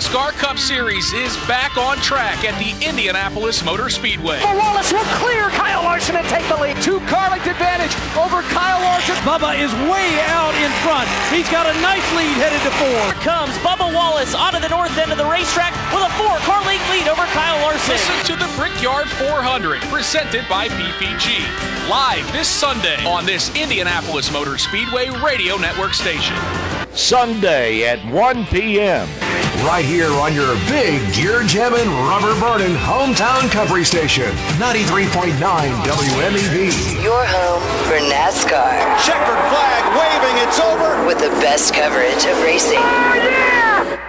NASCAR Cup Series is back on track at the Indianapolis Motor Speedway. Wallace will clear Kyle Larson and take the lead. Two-car length advantage over Kyle Larson. Bubba is way out in front. He's got a nice lead headed to 4. Here comes Bubba Wallace onto the north end of the racetrack with a 4-car lead over Kyle Larson. Listen to the Brickyard 400, presented by PPG. Live this Sunday on this Indianapolis Motor Speedway Radio Network station. Sunday at 1 p.m. Right here on your big gear jamming, rubber burning hometown country station, 93.9 WMEV. Your home for NASCAR. Checkered flag waving, it's over. With the best coverage of racing. Oh, yeah!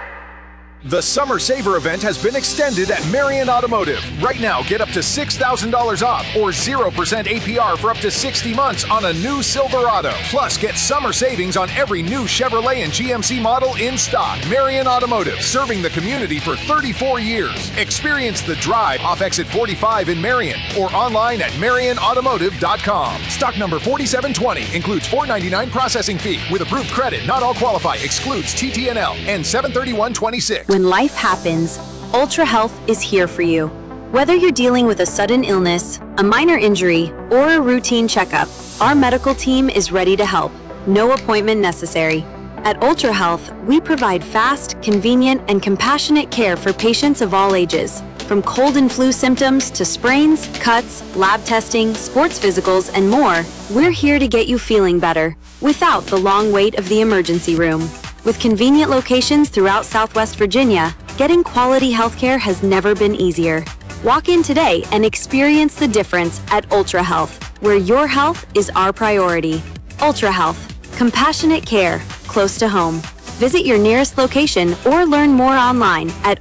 The Summer Saver event has been extended at Marion Automotive. Right now, get up to $6,000 off or 0% APR for up to 60 months on a new Silverado. Plus, get summer savings on every new Chevrolet and GMC model in stock. Marion Automotive, serving the community for 34 years. Experience the drive off exit 45 in Marion or online at marionautomotive.com. Stock number 4720 includes $4.99 processing fee. With approved credit, not all qualify. Excludes TTNL and 73126. When life happens, Ultra Health is here for you. Whether you're dealing with a sudden illness, a minor injury, or a routine checkup, our medical team is ready to help. No appointment necessary. At Ultra Health, we provide fast, convenient, and compassionate care for patients of all ages. From cold and flu symptoms to sprains, cuts, lab testing, sports physicals, and more, we're here to get you feeling better without the long wait of the emergency room. With convenient locations throughout Southwest Virginia, getting quality healthcare has never been easier. Walk in today and experience the difference at Ultra Health, where your health is our priority. Ultra Health, compassionate care, close to home. Visit your nearest location or learn more online at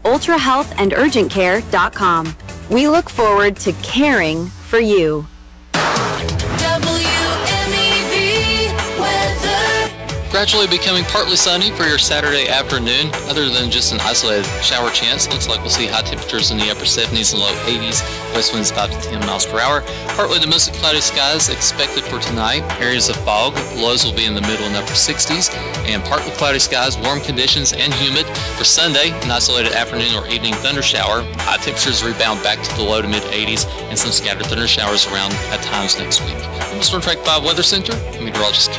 ultrahealthandurgentcare.com. We look forward to caring for you. Gradually becoming partly sunny for your Saturday afternoon. Other than just an isolated shower chance, looks like we'll see high temperatures in the upper 70s and low 80s. West winds 5 to 10 miles per hour. Partly to mostly cloudy skies expected for tonight. Areas of fog. Lows will be in the middle and upper 60s. And partly cloudy skies, warm conditions, and humid. For Sunday, an isolated afternoon or evening thunder shower. High temperatures rebound back to the low to mid 80s and some scattered thunder showers around at times next week. From the Storm Track 5 Weather Center, I'm meteorologist